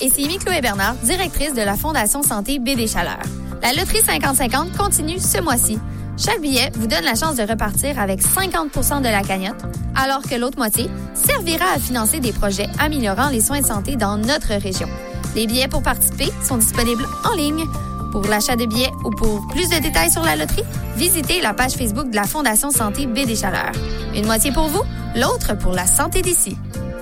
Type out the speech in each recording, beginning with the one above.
Ici Mick-Chloé Bernard, directrice de la Fondation Santé BD Chaleur. La loterie 50-50 continue ce mois-ci. Chaque billet vous donne la chance de repartir avec 50% de la cagnotte, alors que l'autre moitié servira à financer des projets améliorant les soins de santé dans notre région. Les billets pour participer sont disponibles en ligne. Pour l'achat de billets ou pour plus de détails sur la loterie, visitez la page Facebook de la Fondation Santé BD Chaleur. Une moitié pour vous, l'autre pour la santé d'ici.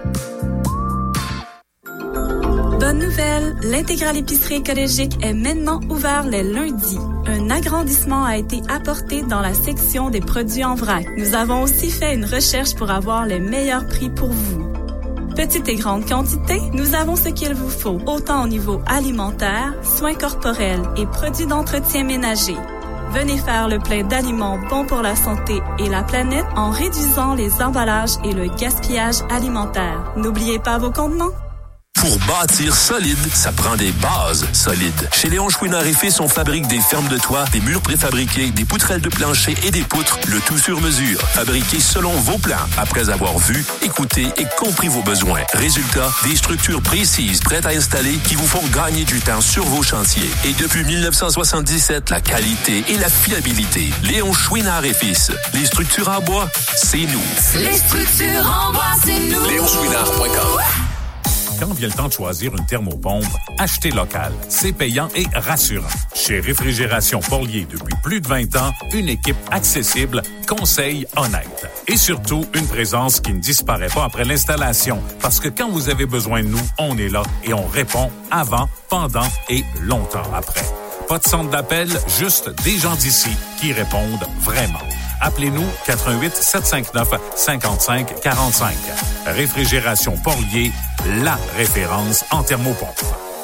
Bonne nouvelle! L'Intégrale épicerie écologique est maintenant ouvert les lundis. Un agrandissement a été apporté dans la section des produits en vrac. Nous avons aussi fait une recherche pour avoir les meilleurs prix pour vous. Petite et grande quantité, nous avons ce qu'il vous faut, autant au niveau alimentaire, soins corporels et produits d'entretien ménager. Venez faire le plein d'aliments bons pour la santé et la planète en réduisant les emballages et le gaspillage alimentaire. N'oubliez pas vos contenants. Pour bâtir solide, ça prend des bases solides. Chez Léon Chouinard et Fils, on fabrique des fermes de toit, des murs préfabriqués, des poutrelles de plancher et des poutres, le tout sur mesure, fabriqués selon vos plans, après avoir vu, écouté et compris vos besoins. Résultat, des structures précises, prêtes à installer, qui vous font gagner du temps sur vos chantiers. Et depuis 1977, la qualité et la fiabilité. Léon Chouinard et Fils. Les structures en bois, c'est nous. Les structures en bois, c'est nous. LéonChouinard.com. Quand vient le temps de choisir une thermopompe, achetez local. C'est payant et rassurant. Chez Réfrigération Porlier, depuis plus de 20 ans, une équipe accessible, conseil honnête. Et surtout, une présence qui ne disparaît pas après l'installation. Parce que quand vous avez besoin de nous, on est là et on répond avant, pendant et longtemps après. Pas de centre d'appel, juste des gens d'ici qui répondent vraiment. Appelez-nous 88 759 55 45. Réfrigération Porlier, la référence en thermopompe.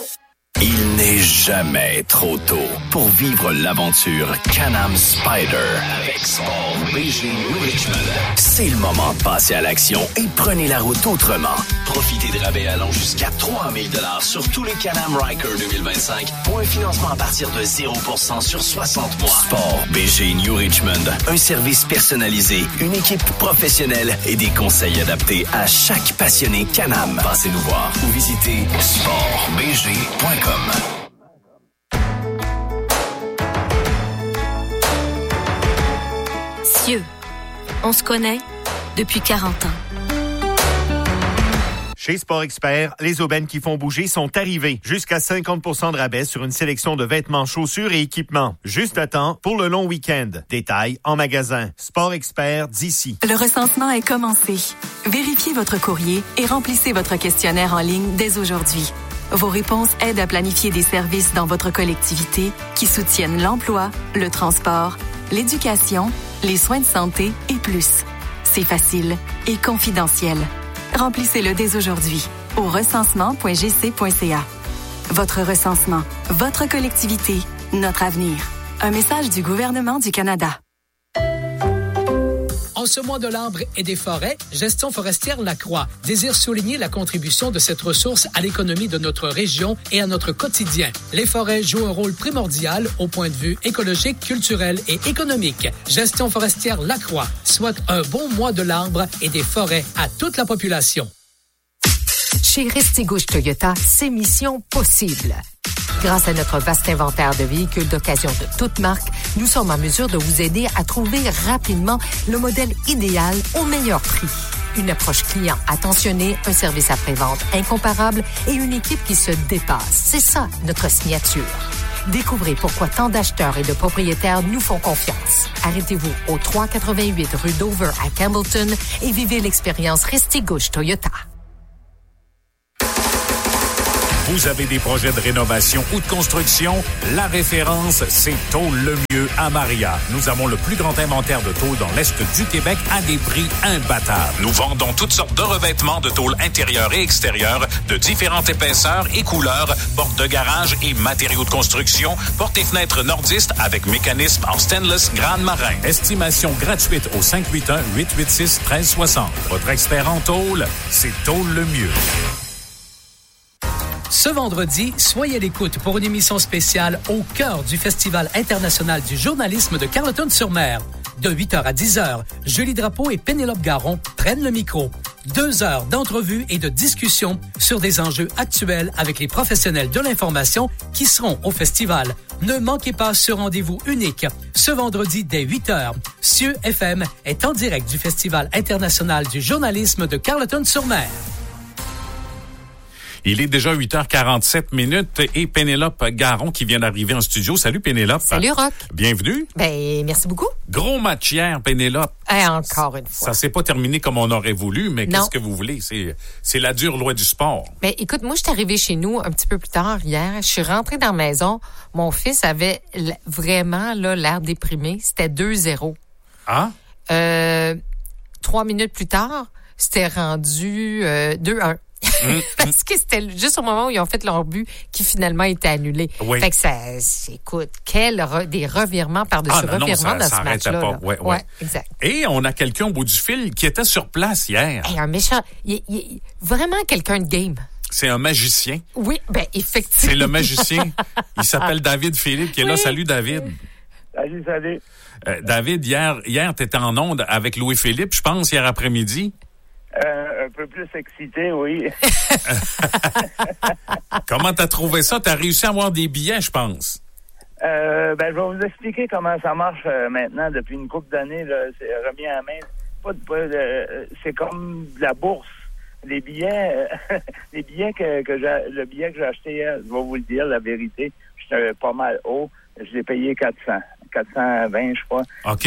Il n'est jamais trop tôt pour vivre l'aventure Can-Am Spyder avec Sport BG Richmond. C'est le moment de passer à l'action et prenez la route autrement. Profitez de rabais allant jusqu'à 3 000 $ sur tous les Can-Am Ryker 2025 pour un financement à partir de 0% sur 60 mois. Sport BG New Richmond, un service personnalisé, une équipe professionnelle et des conseils adaptés à chaque passionné Can-Am. Passez nous voir ou visitez sportbg.com. Cieux, on se connaît depuis 40 ans. Chez Sport Expert, les aubaines qui font bouger sont arrivées. Jusqu'à 50% de rabais sur une sélection de vêtements, chaussures et équipements. Juste à temps pour le long week-end. Détails en magasin. Sport Expert d'ici. Le recensement est commencé. Vérifiez votre courrier et remplissez votre questionnaire en ligne dès aujourd'hui. Vos réponses aident à planifier des services dans votre collectivité qui soutiennent l'emploi, le transport, l'éducation, les soins de santé et plus. C'est facile et confidentiel. Remplissez-le dès aujourd'hui au recensement.gc.ca. Votre recensement, votre collectivité, notre avenir. Un message du gouvernement du Canada. En ce mois de l'arbre et des forêts, Gestion forestière Lacroix désire souligner la contribution de cette ressource à l'économie de notre région et à notre quotidien. Les forêts jouent un rôle primordial au point de vue écologique, culturel et économique. Gestion forestière Lacroix souhaite un bon mois de l'arbre et des forêts à toute la population. Chez Restigouche Toyota, c'est mission possible. Grâce à notre vaste inventaire de véhicules d'occasion de toutes marques, nous sommes en mesure de vous aider à trouver rapidement le modèle idéal au meilleur prix. Une approche client attentionnée, un service après-vente incomparable et une équipe qui se dépasse. C'est ça, notre signature. Découvrez pourquoi tant d'acheteurs et de propriétaires nous font confiance. Arrêtez-vous au 388 rue Dover à Campbellton et vivez l'expérience Restigouche Toyota. Vous avez des projets de rénovation ou de construction? La référence, c'est Tôle Le Mieux à Maria. Nous avons le plus grand inventaire de tôle dans l'Est du Québec à des prix imbattables. Nous vendons toutes sortes de revêtements de tôle intérieure et extérieure de différentes épaisseurs et couleurs, portes de garage et matériaux de construction, portes et fenêtres nordistes avec mécanisme en stainless grande marin. Estimation gratuite au 581-886-1360. Votre expert en tôle, c'est Tôle Le Mieux. Ce vendredi, soyez à l'écoute pour une émission spéciale au cœur du Festival international du journalisme de Carleton-sur-Mer. De 8h à 10h, Julie Drapeau et Pénélope Garon prennent le micro. 2 heures d'entrevues et de discussions sur des enjeux actuels avec les professionnels de l'information qui seront au festival. Ne manquez pas ce rendez-vous unique ce vendredi dès 8 heures. Cieux FM est en direct du Festival international du journalisme de Carleton-sur-Mer. Il est déjà 8h47 et Pénélope Garon qui vient d'arriver en studio. Salut Pénélope. Salut Rock. Bienvenue. Ben, merci beaucoup. Gros match hier, Pénélope. Encore une fois. Ça s'est pas terminé comme on aurait voulu, mais qu'est-ce que vous voulez? C'est la dure loi du sport. Ben, écoute, moi, je suis arrivée chez nous un petit peu plus tard hier. Je suis rentrée dans la maison. Mon fils avait vraiment là, l'air déprimé. C'était 2-0. Ah? 3 minutes plus tard, c'était rendu 2-1. Parce que c'était juste au moment où ils ont fait leur but qui finalement était annulé. Oui. Fait que ça, écoute, des revirements par-dessus revirements dans ce match-là. Pas. Ouais, exact. Et on a quelqu'un au bout du fil qui était sur place hier. Hey, un méchant, vraiment quelqu'un de game. C'est un magicien. Oui, ben effectivement. C'est le magicien. Il s'appelle David Philippe qui est là. Salut David. Salut. David, hier t'étais en onde avec Louis-Philippe, je pense, hier après-midi. Un peu plus excité, oui. Comment t'as trouvé ça? T'as réussi à avoir des billets, je pense. Je vais vous expliquer comment ça marche maintenant. Depuis une couple d'années, là, c'est remis à la main. C'est comme de la bourse. Les billets, le billet que j'ai acheté hier, je vais vous le dire, la vérité, j'étais pas mal haut. Je l'ai payé 420, je crois. OK.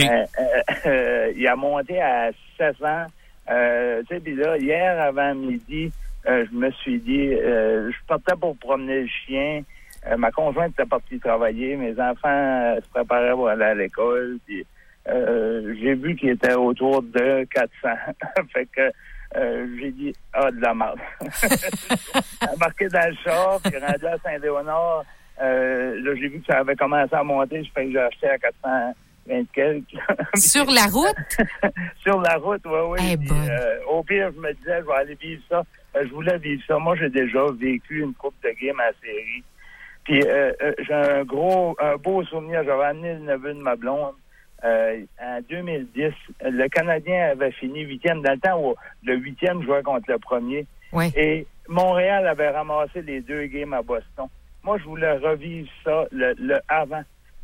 Il a monté à 700. Puis là, hier, avant midi, je me suis dit, je partais pour promener le chien. Ma conjointe était partie travailler. Mes enfants se préparaient pour aller à l'école. Puis, j'ai vu qu'il était autour de 400. Fait que j'ai dit, de la merde. Embarqué dans le char, puis rendu à Saint-Léonard. Là, j'ai vu que ça avait commencé à monter. Je fais que j'ai acheté à 420 quelques. Sur la route? Sur la route, oui. Hey, puis, au pire, je me disais, je vais aller vivre ça. Je voulais vivre ça. Moi, j'ai déjà vécu une coupe de game à la série. Puis, j'ai un beau souvenir. J'avais amené le neveu de ma blonde. En 2010, le Canadien avait fini 8e. Dans le temps où le 8e jouait contre le premier. Oui. Et Montréal avait ramassé les 2 games à Boston. Moi, je voulais revivre ça, le avant.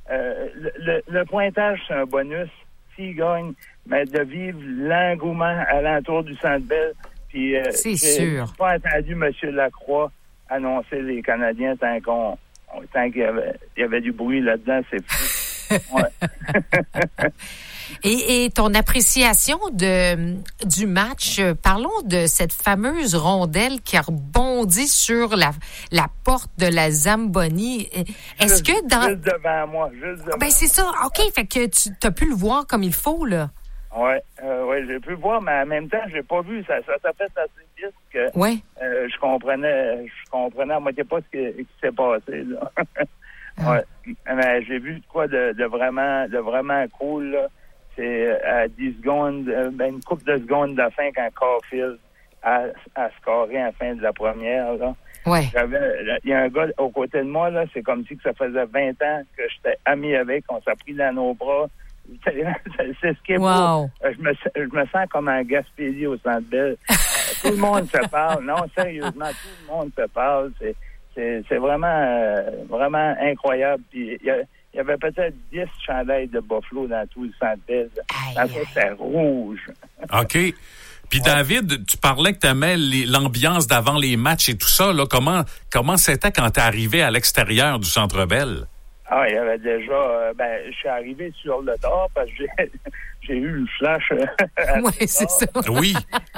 Le pointage, c'est un bonus. S'il gagne, mais de vivre l'engouement alentour du Centre Bell. Puis, c'est sûr. J'ai pas entendu M. Lacroix annoncer les Canadiens tant qu'il y avait du bruit là-dedans. C'est fou. Ouais. Et ton appréciation du match, parlons de cette fameuse rondelle qui a rebondi sur la porte de la Zamboni. Est-ce que Juste devant moi. Ben c'est ça. OK, fait que tu as pu le voir comme il faut, là. Ouais, j'ai pu le voir, mais en même temps, j'ai pas vu. Ça fait assez vite que je comprenais à moitié pas ce qui s'est passé, là. Ouais. Mais j'ai vu de quoi de vraiment cool, là. C'est à 10 secondes, une couple de secondes de la fin quand Caulfield a scoré à la fin de la première, là. Ouais. Il y a un gars aux côtés de moi, là, c'est comme si que ça faisait 20 ans que j'étais ami avec, on s'est pris dans nos bras. C'est ce qui est beau. Je me sens comme un Gaspésie au Centre Bell. Tout le monde se parle. Non, sérieusement, tout le monde se parle. C'est vraiment incroyable. Puis il y avait peut-être 10 chandails de Buffalo dans tout le Centre Bell. Dans ça, c'était rouge. OK. Puis David, tu parlais que tu aimais l'ambiance d'avant les matchs et tout ça. Là, comment c'était quand tu es arrivé à l'extérieur du Centre Bell? Il y avait déjà... je suis arrivé sur le tard parce que j'ai eu le flash. Oui, c'est ça. Oui.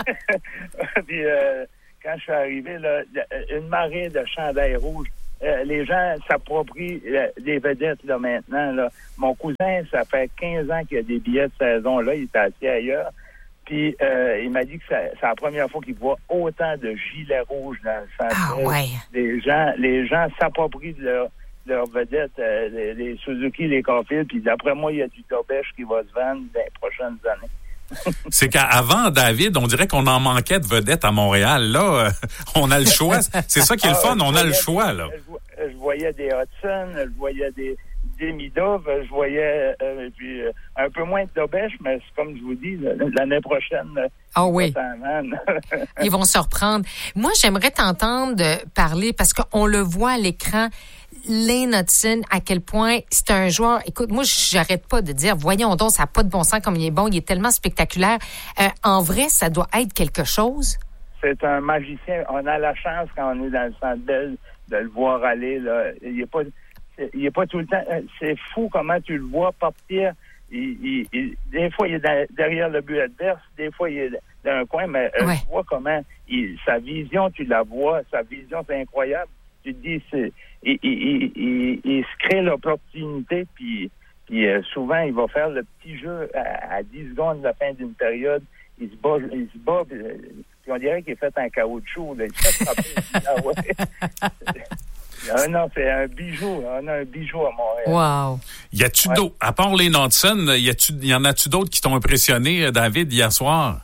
Puis quand je suis arrivé, là, une marée de chandails rouges. Les gens s'approprient des vedettes là maintenant. Là. Mon cousin, ça fait 15 ans qu'il a des billets de saison là. Il est assis ailleurs. Puis il m'a dit que c'est la première fois qu'il voit autant de gilets rouges dans le centre. Ah ouais. Les gens s'approprient de leurs vedettes, les Suzuki, les Caulfield. Puis d'après moi, il y a du Dobèche qui va se vendre dans les prochaines années. C'est qu'avant, David, on dirait qu'on en manquait de vedettes à Montréal. Là, on a le choix. C'est ça qui est le fun, on a le choix. Là. Je voyais des Hudson, je voyais demi-douve, je voyais puis un peu moins de dobèche, mais c'est comme je vous dis, l'année prochaine. Oui. Ils vont se reprendre. Moi, j'aimerais t'entendre parler parce qu'on le voit à l'écran. Lane Hutson, à quel point c'est un joueur. Écoute, moi, j'arrête pas de dire, voyons donc, ça n'a pas de bon sens comme il est bon, il est tellement spectaculaire. En vrai, ça doit être quelque chose. C'est un magicien. On a la chance, quand on est dans le Centre Bell, de le voir aller. Là. Il est pas tout le temps. C'est fou comment tu le vois partir. Des fois, il est derrière le but adverse, des fois, il est dans un coin, mais tu vois comment sa vision, tu la vois, sa vision, c'est incroyable. Tu te dis, il se crée l'opportunité, puis souvent, il va faire le petit jeu à 10 secondes de la fin d'une période. Il se bat, puis on dirait qu'il est fait en caoutchouc. Là. Il se fait frapper. Non, c'est un bijou. On a un bijou à Montréal. Wow. Y a-tu d'autres, à part les Hutson, y en a-tu d'autres qui t'ont impressionné, David, hier soir?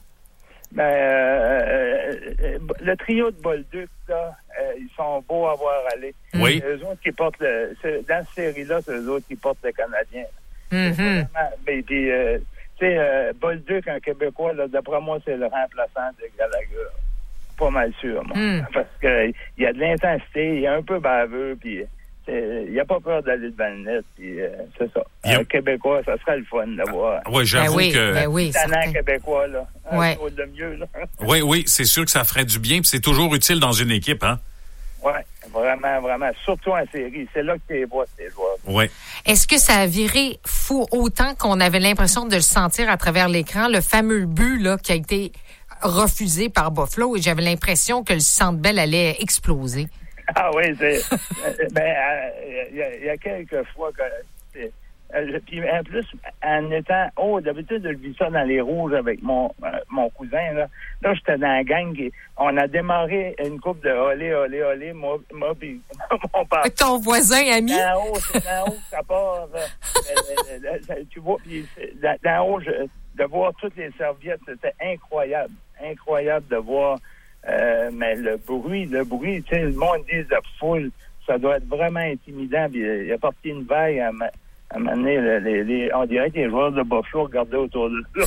Le trio de Bolduc, là, ils sont beaux à voir aller. Oui. Eux autres qui portent dans cette série-là, c'est eux autres qui portent le Canadien. Mm-hmm. Mais puis, tu sais, Bolduc, un Québécois, là, d'après moi, c'est le remplaçant de Gallagher. Pas mal sûr, moi. Parce que il y a de l'intensité, il est un peu baveux, puis il a pas peur d'aller devant le net, puis c'est ça. Un Québécois, ça serait le fun d'avoir. Oui, j'avoue que... talent québécois, là. Un chose de mieux, là. Oui, c'est sûr que ça ferait du bien, puis c'est toujours utile dans une équipe, hein? Oui, vraiment, vraiment. Surtout en série. C'est là que tu les vois, ces joueurs. Oui. Est-ce que ça a viré fou autant qu'on avait l'impression de le sentir à travers l'écran, le fameux but là qui a été refusé par Buffalo, et j'avais l'impression que le Centre Bell allait exploser. Ah oui, c'est... il y a quelques fois que... puis en plus, en étant... d'habitude, je vis ça dans les rouges avec mon cousin, là. Là, j'étais dans la gang. On a démarré une coupe de olé, moi puis mon père. Ton voisin ami? D'en haut, ça part. Tu vois, puis d'en haut, de voir toutes les serviettes, c'était incroyable. Incroyable de voir... mais le bruit, tu sais, le monde dit de foule, ça doit être vraiment intimidant. Puis, il a parti une vague à un moment donné, on dirait que les joueurs de Buffalo regardaient autour de eux.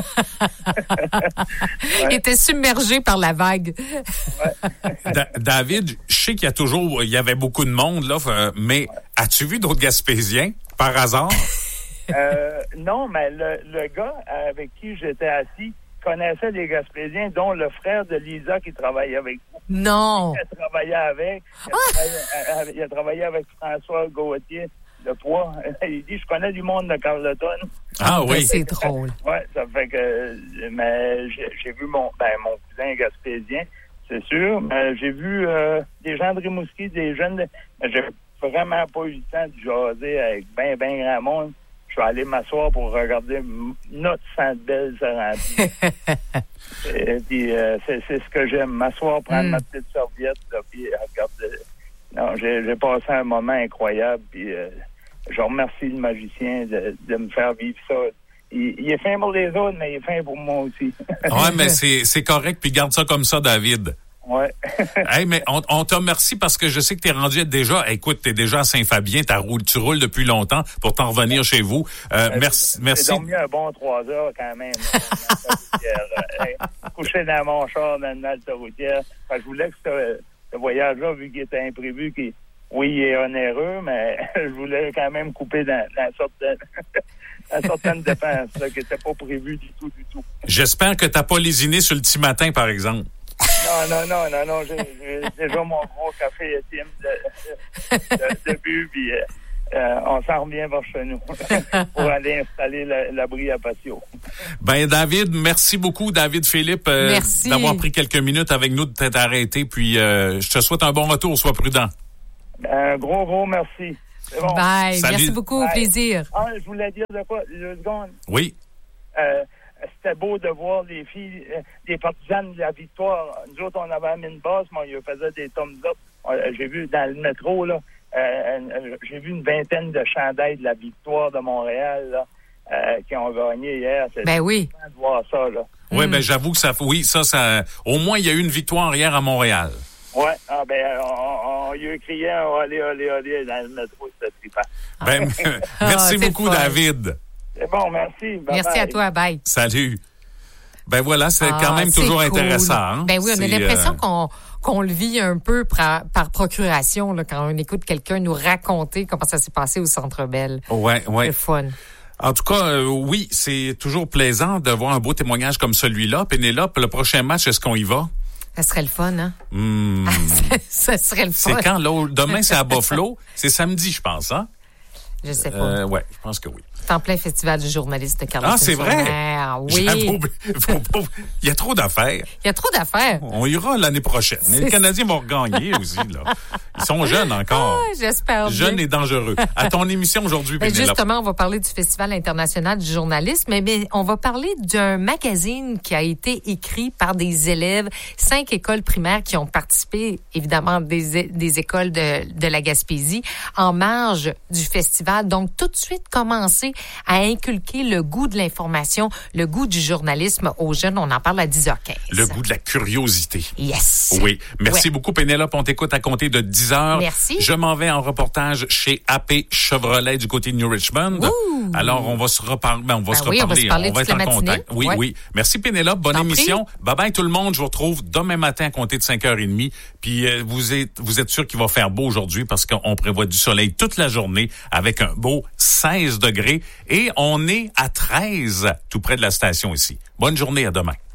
Il était submergé par la vague. David, je sais il y avait beaucoup de monde, là, mais as-tu vu d'autres Gaspésiens, par hasard? Non, mais le gars avec qui j'étais assis connaissait les Gaspésiens, dont le frère de Lisa qui travaillait avec vous. Non! Il a travaillé avec François Gauthier de Poix. Il dit, je connais du monde de Carleton. Ah oui? C'est drôle. Oui, ça fait que... Mais j'ai vu mon cousin gaspésien, c'est sûr. Mais j'ai vu des gens de Rimouski, des jeunes... Mais j'ai vraiment pas eu le temps de jaser avec ben grand monde. Je vais aller m'asseoir pour regarder notre Centre Bell se remplir. Et puis, c'est ce que j'aime, m'asseoir, prendre ma petite serviette, là, puis regarder. Non, j'ai passé un moment incroyable, puis je remercie le magicien de me faire vivre ça. Il est fin pour les autres, mais il est fin pour moi aussi. Oui, mais c'est correct, puis garde ça comme ça, David. Ouais. Hey, mais on te remercie parce que je sais que t'es rendu déjà, écoute, t'es déjà à Saint-Fabien, tu roules depuis longtemps pour t'en revenir chez vous. Merci. J'ai dormi un bon 3 heures quand même. Couché dans mon char dans l'autoroutière. Je voulais que ce voyage-là, vu qu'il était imprévu, oui, il est onéreux, mais je voulais quand même couper dans certaines dépenses là, qui n'étaient pas prévues du tout. J'espère que t'as pas lésiné sur le petit matin, par exemple. Non, j'ai déjà mon gros café étime de but, puis on s'en revient vers chez nous pour aller installer l'abri à patio. Ben David, merci beaucoup, David Philippe, d'avoir pris quelques minutes avec nous, de t'être arrêté, puis je te souhaite un bon retour, sois prudent. Un gros merci. C'est bon. Bye, salut. Merci beaucoup, au plaisir. Je voulais dire de quoi, 2 secondes. Oui. C'était beau de voir les filles, des partisans de la victoire. Nous autres, on avait amené une base, mais on lui faisait des thumbs up. J'ai vu dans le métro, là, j'ai vu une vingtaine de chandails de la victoire de Montréal, là, qui ont gagné hier. Ben oui. C'est de voir ça, là. Oui, ben j'avoue que ça, au moins il y a eu une victoire hier à Montréal. Ouais, on lui a crié un olé dans le métro, c'était trippant. Merci beaucoup, David. C'est bon, merci. Bye merci bye. à toi, bye. Salut. Ben voilà, c'est quand même toujours cool. intéressant. Hein? Ben oui, on a l'impression qu'on le vit un peu par procuration là, quand on écoute quelqu'un nous raconter comment ça s'est passé au Centre Bell. Ouais. C'est fun. En tout cas, oui, c'est toujours plaisant de voir un beau témoignage comme celui-là. Pénélope, le prochain match, est-ce qu'on y va? Ça serait le fun, hein? Ça serait le fun. C'est quand, là? Demain, c'est à Buffalo. C'est samedi, je pense, hein? Je sais pas. Ouais, je pense que oui. C'est en plein festival du journaliste de Carlos. Ah, c'est vrai? Oui. Il y a trop d'affaires. Il y a trop d'affaires. On ira l'année prochaine. Mais les Canadiens vont regagner aussi, là. Ils sont jeunes encore. Ah, j'espère bien. Jeunes et dangereux. À ton émission aujourd'hui, Pénélope. Justement, on va parler du Festival international du journalisme, mais on va parler d'un magazine qui a été écrit par des élèves, 5 écoles primaires qui ont participé, évidemment, des écoles de la Gaspésie, en marge du festival. Donc, tout de suite, commencer à inculquer le goût de l'information, le goût du journalisme aux jeunes. On en parle à 10h15. Le goût de la curiosité. Yes. Oui. Merci beaucoup, Pénélope. On t'écoute à compter de 10h. Merci. Je m'en vais en reportage chez AP Chevrolet du côté de New Richmond. Ouh. Alors, on va se reparler. On va être en contact. Oui. Merci, Pénélope. Bonne émission. Bye-bye tout le monde. Je vous retrouve demain matin à compter de 5h30. Puis, vous êtes sûr qu'il va faire beau aujourd'hui parce qu'on prévoit du soleil toute la journée avec un beau 16 degrés. Et on est à 13 tout près de la station ici. Bonne journée, à demain.